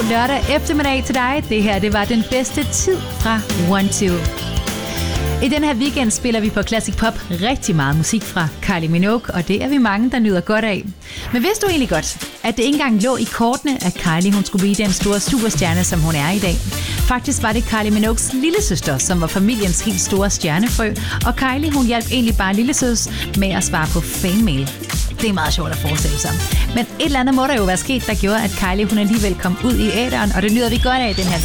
lørdag eftermiddag til dig. Det her, det var den bedste tid fra 1-2. I den her weekend spiller vi på Classic Pop rigtig meget musik fra Kylie Minogue, og det er vi mange, der nyder godt af. Men vidste du egentlig godt, at det ikke engang lå i kortene, at Kylie hun skulle blive den store superstjerne, som hun er i dag? Faktisk var det Kylie Minogues lillesøster, som var familiens helt store stjernefrø, og Kylie hun hjalp egentlig bare lillesøs med at svare på fanmail. Det er meget sjovt at forestille sig. Men et eller andet må der jo være sket, der gjorde, at Kylie hun alligevel kom ud i æteren, og det nyder vi godt af den her